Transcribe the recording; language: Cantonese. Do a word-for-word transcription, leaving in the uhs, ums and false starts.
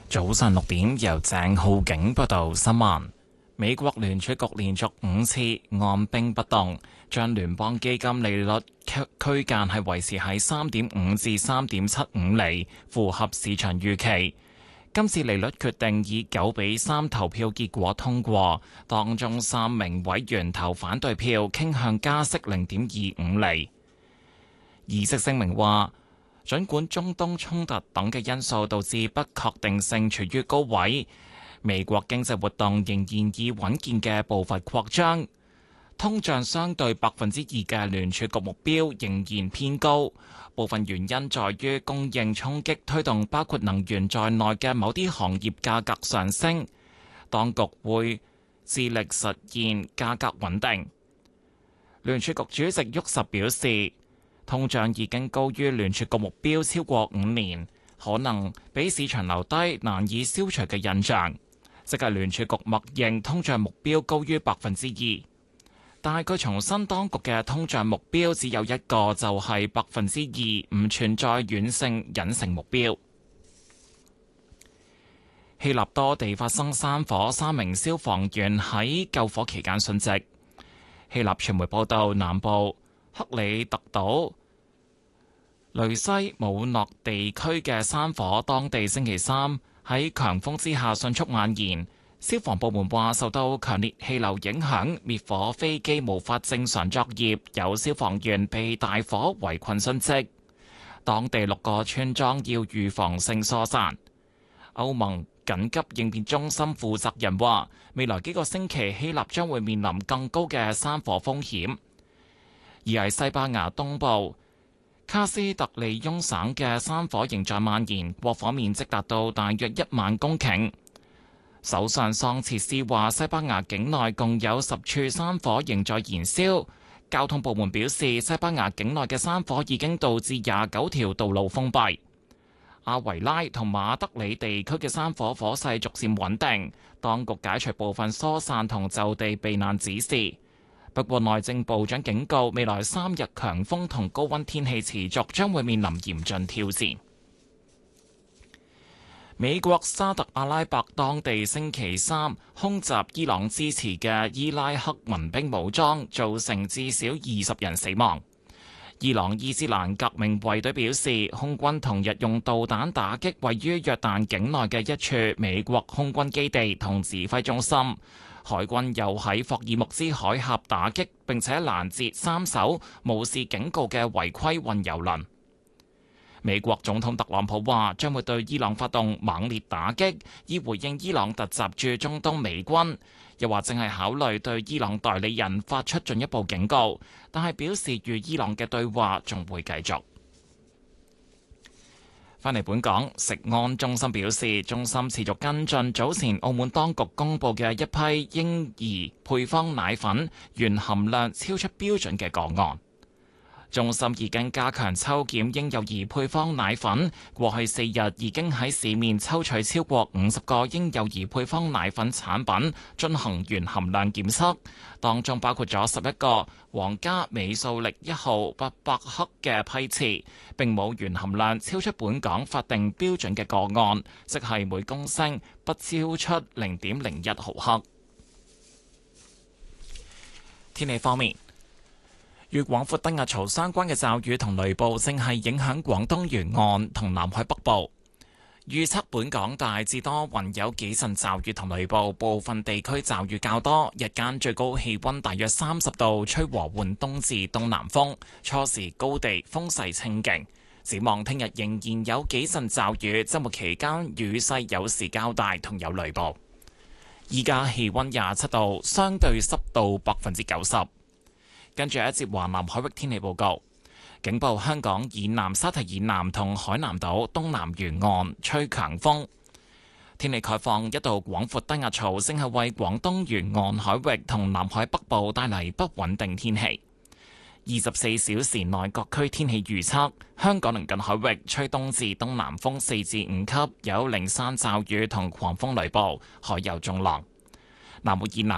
早上六點，由鄭浩景報道新聞。美國聯儲局連續五次按兵不動，將聯邦基金利率區區間係維持喺三點五至三點七五厘，符合市場預期。今次利率決定以九比三投票結果通過，當中三名委員投反對票，傾向加息零點二五厘。議息聲明話，儘管中東衝突等嘅因素導致不確定性處於高位，美國經濟活動仍然以穩健嘅步伐擴張，通脹相對百分之二嘅聯儲局目標仍然偏高。部分原因在於供應衝擊推動包括能源在內嘅某啲行業價格上升，當局會致力實現價格穩定。聯儲局主席沃什表示，通脹已經高於聯儲局目標超過五年，可能俾市場留低難以消除嘅印象，即係聯儲局默認通脹目標高於百分之二。但係佢重申，當局嘅通脹目標只有一個，就係百分之二，唔存在軟性隱性目標。希臘多地發生山火，三名消防員喺救火期間殉職。希臘傳媒報道，南部克里特島雷西姆諾地區嘅山火，當地星期三喺強風之下迅速蔓延。消防部門話，受到強烈氣流影響，滅火飛機無法正常作業，有消防員被大火圍困殉職。當地六個村莊要預防性疏散。歐盟緊急應變中心負責人話，未來幾個星期希臘將會面臨更高嘅山火風險。而喺西班牙東部卡斯特利翁省嘅山火仍在蔓延，過火面積達到大約一萬公頃。首相桑切斯話，西班牙境內共有十處山火仍在燃燒。交通部門表示，西班牙境內嘅山火已經導致廿九條道路封閉。阿維拉同馬德里地區嘅山火火勢逐漸穩定，當局解除部分疏散同就地避難指示。不過，內政部長警告，未來三日強風同高溫天氣持續，將會面臨嚴峻挑戰。美國沙特阿拉伯當地星期三空襲伊朗支持嘅伊拉克民兵武裝，造成至少二十人死亡。伊朗伊斯蘭革命衛隊表示，空軍同日用導彈打擊位於約旦境內嘅一處美國空軍基地同指揮中心。海軍又喺霍爾木茲海峽打擊並且攔截三艘無視警告嘅違規運油輪。美國總統特朗普話將會對伊朗發動猛烈打擊，以回應伊朗突襲駐中東美軍。又話正係考慮對伊朗代理人發出進一步警告，但係表示與伊朗嘅對話仲會繼續。返嚟本港，食安中心表示，中心持續跟進早前澳門當局公布嘅一批嬰兒配方奶粉原含量超出標準嘅個案。中心已經加強抽檢嬰幼兒配方奶粉，過去四日已經喺市面抽取超過五十個嬰幼兒配方奶粉產品進行原含量檢測，當中包括咗十一個皇家美素力一號八百克嘅批次，並冇原含量超出本港法定標準嘅個案，即係每公升不超出零點零一毫克。天氣方面，與廣闊低壓槽相關嘅驟雨同雷暴正係影響廣東沿岸同南海北部。預測本港大致多雲，有幾陣驟雨同雷暴，部分地區驟雨較多。日間最高氣溫大約三十度，吹和緩東至東南風，初時高地風勢清勁。展望聽日仍然有幾陣驟雨，週末期間雨勢有時較大，同有雷暴。依家氣溫廿七度，相對濕度百分之九十。跟住一節華南海域天氣報告，警報香港以南、沙堤以南同海南島東南沿岸吹強風。天氣概況，一道廣闊低壓槽正係為廣東沿岸海域同南海北部帶嚟不穩定天氣。二十四小時內各區天氣預測，香港鄰近海域吹東至東南風四至五級，有零散驟雨同狂風雷暴，海有中浪。南澳以南